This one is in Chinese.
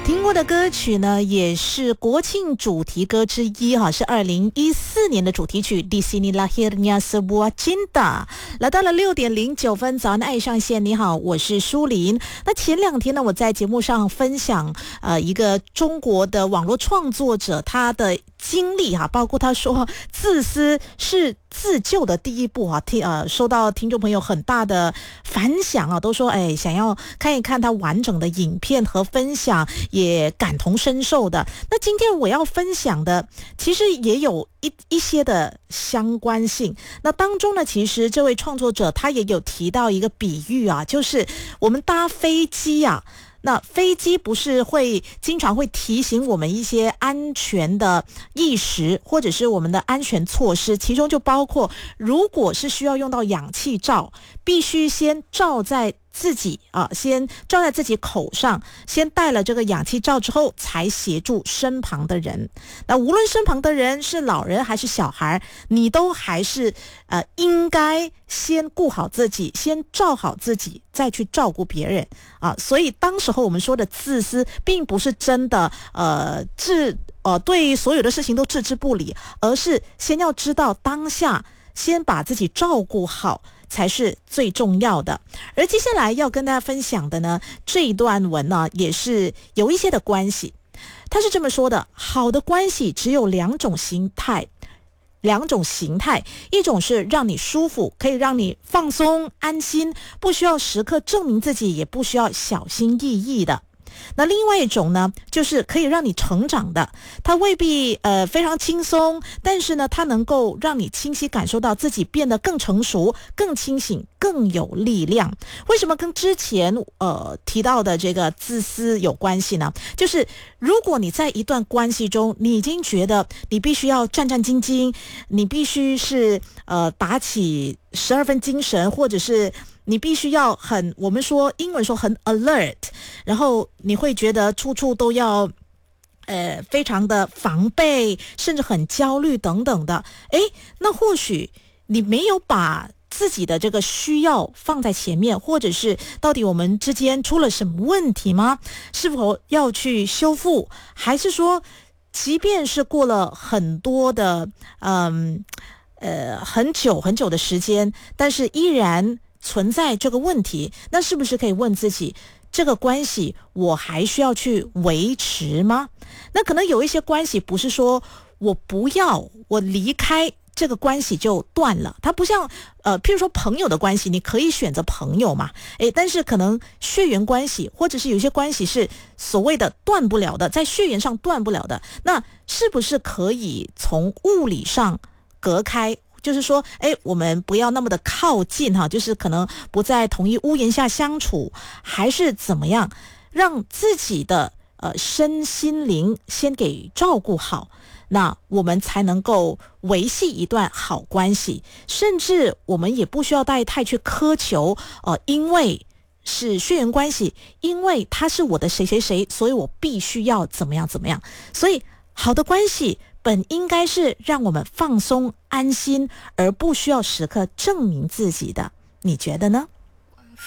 听过的歌曲呢，也是国庆主题歌之一哈，是2014年的主题曲 Di Sini Lahirnya Sebuah Cinta。 来到了6:09，早安爱上线，你好，我是舒琳。那前2天呢，我在节目上分享一个中国的网络创作者他的经历哈，包括他说自私是自救的第一步啊，收到听众朋友很大的反响啊，都说想要看一看他完整的影片和分享，也感同身受的。那今天我要分享的其实也有一些的相关性。那当中呢，其实这位创作者他也有提到一个比喻啊，就是我们搭飞机啊，那飞机不是经常会提醒我们一些安全的意识或者是我们的安全措施，其中就包括如果是需要用到氧气罩，必须先罩在自己口上，先戴了这个氧气罩之后才协助身旁的人。那无论身旁的人是老人还是小孩，你都还是应该先顾好自己，先照好自己，再去照顾别人啊。所以当时候我们说的自私，并不是真的对所有的事情都置之不理，而是先要知道当下，先把自己照顾好才是最重要的。而接下来要跟大家分享的呢，这一段文呢，也是有一些的关系。他是这么说的：好的关系只有两种形态，一种是让你舒服，可以让你放松安心，不需要时刻证明自己，也不需要小心翼翼的。那另外一种呢，就是可以让你成长的，它未必非常轻松，但是呢，它能够让你清晰感受到自己变得更成熟、更清醒、更有力量。为什么跟之前提到的这个自私有关系呢？就是如果你在一段关系中，你已经觉得你必须要战战兢兢，你必须是打起12分精神，或者是你必须要我们说英文说很 alert， 然后你会觉得处处都要非常的防备，甚至很焦虑等等的。那或许你没有把自己的这个需要放在前面，或者是到底我们之间出了什么问题吗？是否要去修复，还是说即便是过了很多的很久的时间，但是依然存在这个问题，那是不是可以问自己，这个关系我还需要去维持吗？那可能有一些关系不是说我离开这个关系就断了，它不像譬如说朋友的关系，你可以选择朋友嘛，但是可能血缘关系，或者是有一些关系是所谓的断不了的，在血缘上断不了的，那是不是可以从物理上隔开？就是说我们不要那么的靠近哈，就是可能不在同一屋檐下相处，还是怎么样让自己的身心灵先给照顾好，那我们才能够维系一段好关系。甚至我们也不需要太去苛求因为是血缘关系，因为他是我的谁谁谁，所以我必须要怎么样。所以好的关系本应该是让我们放松安心，而不需要时刻证明自己的。你觉得呢？